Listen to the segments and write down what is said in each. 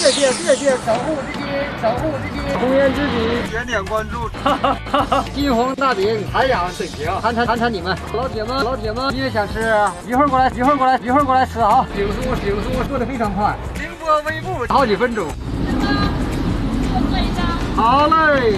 谢谢，守护之心，守护之心，红颜知己， 点点关注， 金红大饼，涵养水平，谈谈你们，老铁们，你也想吃？一会儿过来吃啊！饼酥做的非常快，凌波微步，好几分钟。我做一张。好嘞。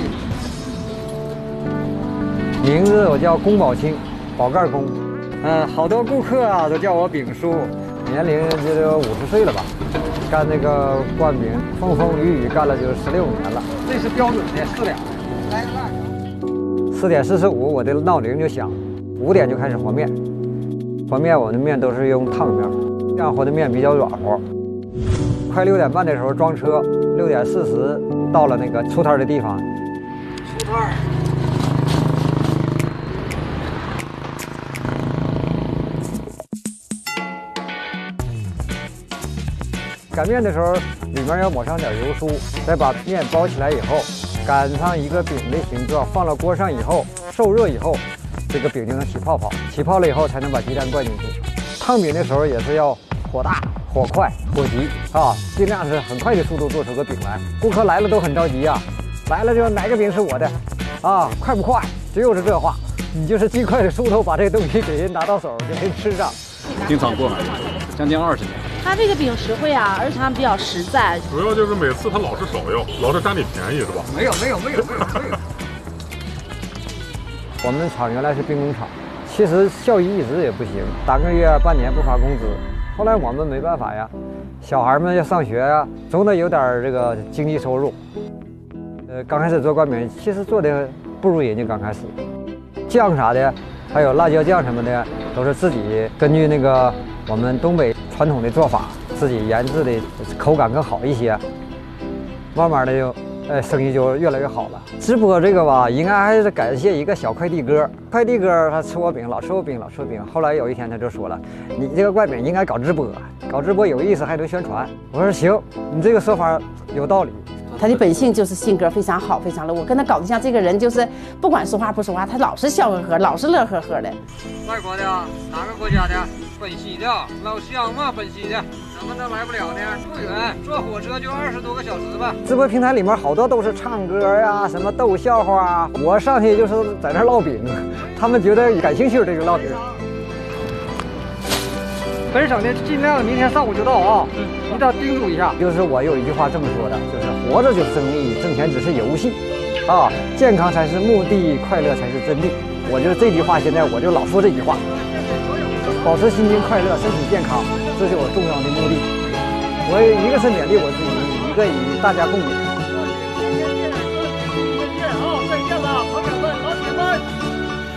名字我叫宫保清，宝盖宫。好多顾客啊都叫我饼叔，年龄就有50岁了吧。干那个灌饼，风风雨雨干了就16年了。这是标准的4两。来个辣条。4点45，我的闹铃就响，5点就开始和面。和面我的面都是用烫面，这样和的面比较软和。快6点半的时候装车，6点40到了那个出摊的地方。出摊。擀面的时候，里面要抹上点油酥，再把面包起来以后，擀上一个饼的形状，放到锅上以后，受热以后，这个饼就能起泡泡。起泡了以后，才能把鸡蛋灌进去。烫饼的时候也是要火大、火快、火急啊，尽量是很快的速度做出个饼来。顾客来了都很着急啊，来了就哪个饼是我的啊？快不快？只有是这话，你就是尽快的速度把这个东西给人拿到手，给人吃上。 经常过来，将近20年。 它这个饼实惠啊，而且它比较实在。 主要就是每次它老是少要，老是占你便宜是吧？ 没有。我们厂原来是兵工厂，其实效益一直也不行，3个月、半年不发工资。后来我们没办法呀，小孩们要上学呀，总得有点这个经济收入。刚开始做灌饼，其实做的不如人家刚开始，酱啥的，还有辣椒酱什么的，都是自己根据那个我们东北传统的做法，自己研制的，口感更好一些。慢慢的就，生意就越来越好了。直播这个吧，应该还是感谢一个小快递哥。快递哥他吃我饼，老吃我饼。后来有一天他就说了，你这个灌饼应该搞直播，搞直播有意思，还能宣传。我说行，你这个说法有道理。 他的本性就是性格非常好，非常乐。我跟他搞对象，这个人就是不管说话不说话，他老是笑呵呵，老是乐呵呵的。 外国的，哪个国家的？本溪的，老乡嘛，本溪的，怎么能来不了呢？不远，坐火车就20多个小时吧。直播平台里面好多都是唱歌呀，什么逗笑话啊。我上去就是在那烙饼，他们觉得感兴趣这个烙饼。本省的尽量明天上午就到啊，一定要叮嘱一下。就是我有一句话这么说的，就是活着就是正义，挣钱只是游戏，啊，健康才是目的，快乐才是真谛。我就这句话，现在我就老说这句话，保持心情快乐，身体健康，这是我重要的目的。我一个是勉励我自己，一个与大家共勉。